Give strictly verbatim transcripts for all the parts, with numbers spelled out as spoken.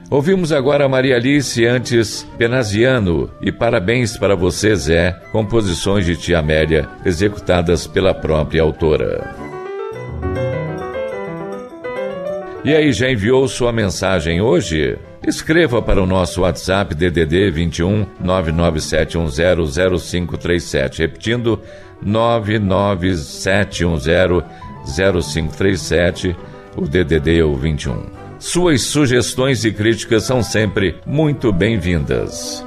Ouvimos agora Maria Alice, antes Penaziano, e parabéns para você, Zé, composições de Tia Amélia, executadas pela própria autora. E aí, já enviou sua mensagem hoje? Escreva para o nosso WhatsApp D D D vinte e um, nove nove sete um zero zero cinco três sete, repetindo, nove nove sete um zero zero cinco três sete, o D D D é o vinte e um. Suas sugestões e críticas são sempre muito bem-vindas.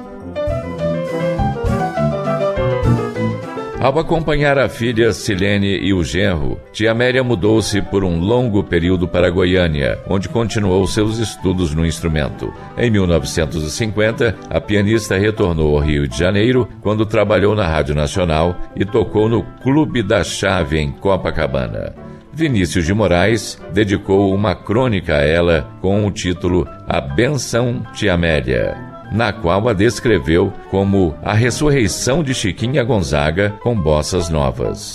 Ao acompanhar a filha Silene e o genro, Tia Amélia mudou-se por um longo período para Goiânia, onde continuou seus estudos no instrumento. Em mil novecentos e cinquenta, a pianista retornou ao Rio de Janeiro, quando trabalhou na Rádio Nacional e tocou no Clube da Chave, em Copacabana. Vinícius de Moraes dedicou uma crônica a ela com o título A Benção Tia Amélia, na qual a descreveu como a ressurreição de Chiquinha Gonzaga com bossas novas.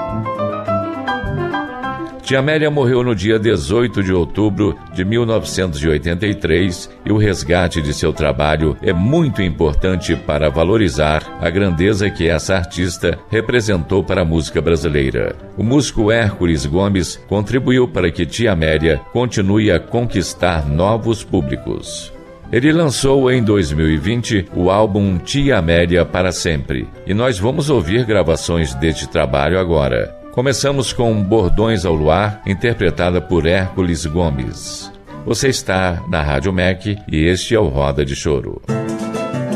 Tia Amélia morreu no dia dezoito de outubro de mil novecentos e oitenta e três e o resgate de seu trabalho é muito importante para valorizar a grandeza que essa artista representou para a música brasileira. O músico Hércules Gomes contribuiu para que Tia Amélia continue a conquistar novos públicos. Ele lançou em dois mil e vinte o álbum Tia Amélia para Sempre, e nós vamos ouvir gravações deste trabalho agora. Começamos com Bordões ao Luar, interpretada por Hércules Gomes. Você está na Rádio M E C e este é o Roda de Choro.